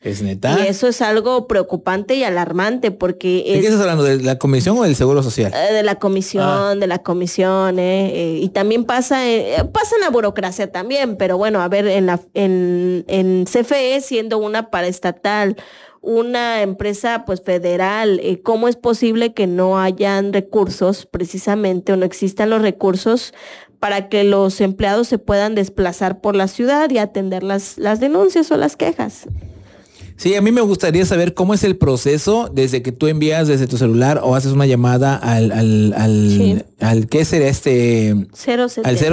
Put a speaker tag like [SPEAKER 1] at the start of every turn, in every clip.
[SPEAKER 1] ¿Es neta?
[SPEAKER 2] Y eso es algo preocupante y alarmante porque
[SPEAKER 1] ¿De qué estás hablando? ¿De la comisión o del Seguro Social?
[SPEAKER 2] de la comisión, y también pasa en la burocracia también, pero bueno, a ver, en CFE, siendo una paraestatal, una empresa pues federal, ¿cómo es posible que no hayan recursos precisamente o no existan los recursos para que los empleados se puedan desplazar por la ciudad y atender las denuncias o las quejas?
[SPEAKER 1] Sí, a mí me gustaría saber cómo es el proceso desde que tú envías desde tu celular o haces una llamada al ¿qué sería este?
[SPEAKER 2] 070.
[SPEAKER 1] Al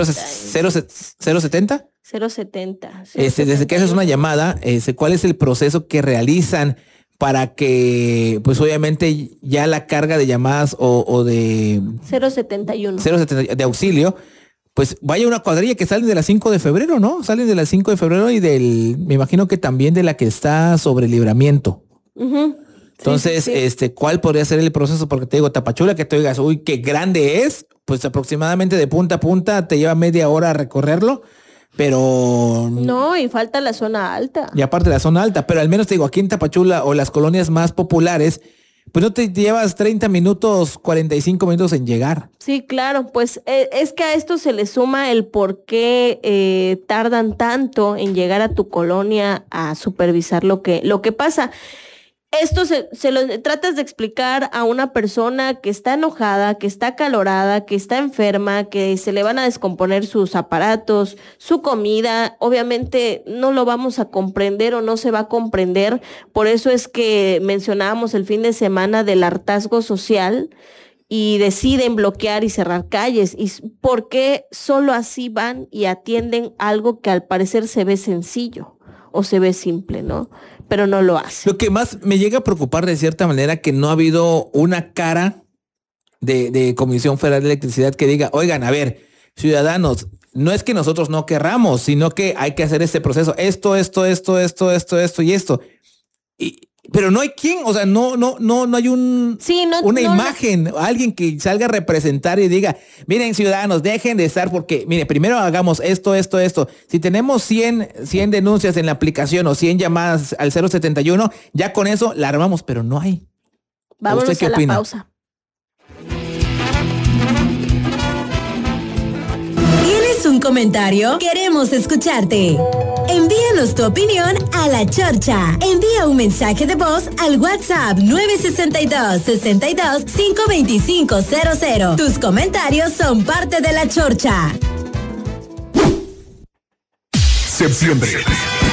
[SPEAKER 1] 070.
[SPEAKER 2] 070.
[SPEAKER 1] Desde que haces una llamada, ¿cuál es el proceso que realizan para que, pues obviamente ya la carga de llamadas o de
[SPEAKER 2] 071
[SPEAKER 1] de auxilio, pues vaya una cuadrilla que salen de las 5 de febrero, ¿no? Salen de las 5 de febrero y me imagino que también de la que está sobre Libramiento.
[SPEAKER 2] Uh-huh.
[SPEAKER 1] Entonces,
[SPEAKER 2] sí.
[SPEAKER 1] ¿cuál podría ser el proceso? Porque te digo, Tapachula, que te digas, uy, qué grande es, pues aproximadamente de punta a punta te lleva media hora recorrerlo, pero...
[SPEAKER 2] No, y falta la zona alta.
[SPEAKER 1] Y aparte la zona alta, pero al menos te digo, aquí en Tapachula o las colonias más populares, pues no te llevas 30 minutos, 45 minutos en llegar.
[SPEAKER 2] Sí, claro, pues es que a esto se le suma el por qué tardan tanto en llegar a tu colonia a supervisar lo que pasa. Esto se lo tratas de explicar a una persona que está enojada, que está acalorada, que está enferma, que se le van a descomponer sus aparatos, su comida. Obviamente no lo vamos a comprender o no se va a comprender. Por eso es que mencionábamos el fin de semana del hartazgo social y deciden bloquear y cerrar calles. ¿Y por qué solo así van y atienden algo que al parecer se ve sencillo o se ve simple, ¿no? Pero no lo hace.
[SPEAKER 1] Lo que más me llega a preocupar de cierta manera que no ha habido una cara de Comisión Federal de Electricidad que diga, oigan, a ver, ciudadanos, no es que nosotros no querramos, sino que hay que hacer este proceso, esto y esto. Pero no hay quien, o sea, no hay una imagen, alguien que salga a representar y diga, miren, ciudadanos, dejen de estar porque, mire, primero hagamos esto. Si tenemos 100 denuncias en la aplicación o 100 llamadas al 071, ya con eso la armamos, pero no hay.
[SPEAKER 2] Vámonos a la pausa.
[SPEAKER 3] ¿Tienes un comentario? Queremos escucharte. Envíanos tu opinión a La Chorcha. Envía un mensaje de voz al WhatsApp 962-62-52500. Tus comentarios son parte de La Chorcha.
[SPEAKER 4] Septiembre